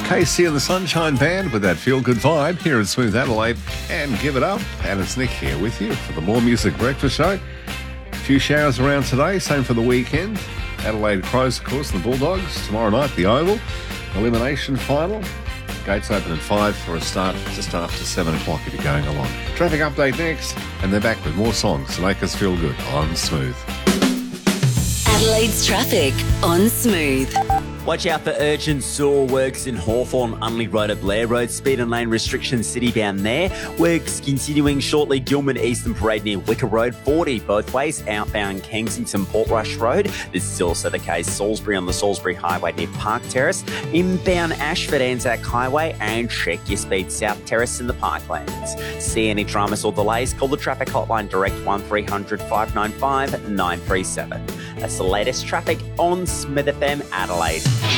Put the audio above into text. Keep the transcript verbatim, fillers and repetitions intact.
K C and the Sunshine Band with that feel-good vibe here in Smooth Adelaide. And give it up. And it's Nick here with you for the More Music Breakfast Show. A few showers around today, same for the weekend. Adelaide Crows, of course, and the Bulldogs. Tomorrow night, the Oval. Elimination final. Gates open at five for a start just after seven o'clock if you're going along. Traffic update next. And they're back with more songs to make us feel good on Smooth. Adelaide's traffic on Smooth. Watch out for urgent sewer works in Hawthorn, Unley Road at Blair Road. Speed and lane restrictions city-bound there. Works continuing shortly. Gilman Eastern Parade near Wicker Road. forty both ways. Outbound Kensington Portrush Road. This is also the case. Salisbury on the Salisbury Highway near Park Terrace. Inbound Ashford Anzac Highway. And check your speed South Terrace in the Parklands. See any dramas or delays? Call the traffic hotline direct one three hundred five nine five nine three seven. That's the latest traffic on Smith F M Adelaide.